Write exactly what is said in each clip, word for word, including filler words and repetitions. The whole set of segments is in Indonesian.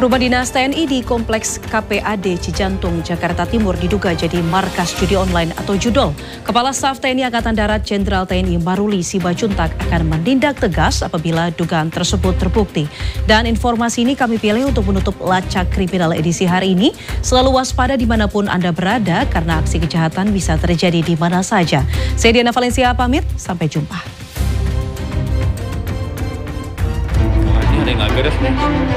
Rumah dinas T N I di Kompleks K P A D Cijantung, Jakarta Timur diduga jadi markas judi online atau judol. Kepala Staf T N I Angkatan Darat Jenderal T N I Maruli Sibajuntak akan menindak tegas apabila dugaan tersebut terbukti. Dan informasi ini kami pilih untuk menutup lacak kriminal edisi hari ini. Selalu waspada dimanapun Anda berada karena aksi kejahatan bisa terjadi di mana saja. Saya Diana Valencia pamit, sampai jumpa. Ini ada yang nggak beres nih.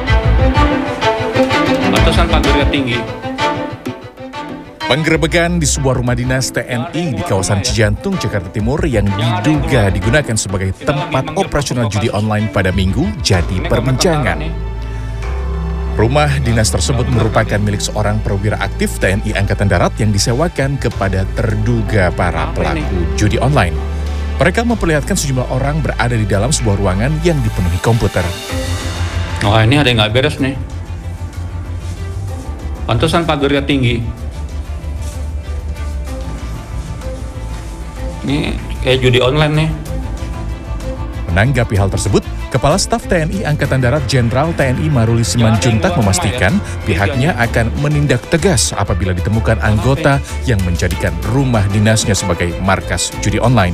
Batasan pagarnya tinggi. Penggerebekan di sebuah rumah dinas T N I di kawasan Cijantung, Jakarta Timur yang diduga digunakan sebagai tempat operasional judi online pada Minggu jadi perbincangan. Rumah dinas tersebut merupakan milik seorang perwira aktif T N I Angkatan Darat yang disewakan kepada terduga para pelaku judi online. Mereka memperlihatkan sejumlah orang berada di dalam sebuah ruangan yang dipenuhi komputer. Wah, ini ada yang nggak beres nih. Pantesan pagarnya tinggi. Ini kayak judi online nih. Menanggapi hal tersebut, Kepala Staf T N I Angkatan Darat Jenderal T N I Maruli Sibajuntak memastikan pihaknya akan menindak tegas apabila ditemukan anggota yang menjadikan rumah dinasnya sebagai markas judi online.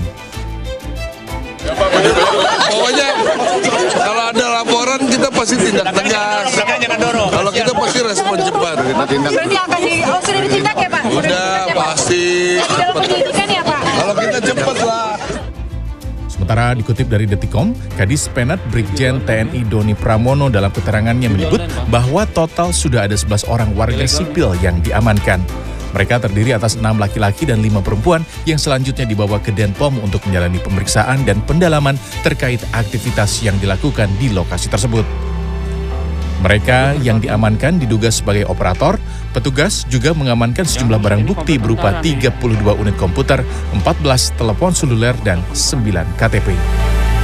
Pokoknya kalau ada laporan kita pasti tindak tegas. Kalau kita pasti respon cepat. Kita tindak. Berarti akan di, oh sudah ditindak ya Pak? Udah pasti. Dalam penyidikan ya Pak? Kalau kita cepat lah. Sementara dikutip dari Detikom, Kadis Penat Brigjen T N I Doni Pramono dalam keterangannya menyebut bahwa total sudah ada sebelas orang warga sipil yang diamankan. Mereka terdiri atas enam laki-laki dan lima perempuan yang selanjutnya dibawa ke Denpom untuk menjalani pemeriksaan dan pendalaman terkait aktivitas yang dilakukan di lokasi tersebut. Mereka yang diamankan diduga sebagai operator. Petugas juga mengamankan sejumlah barang bukti berupa tiga puluh dua unit komputer, empat belas telepon seluler, dan sembilan K T P.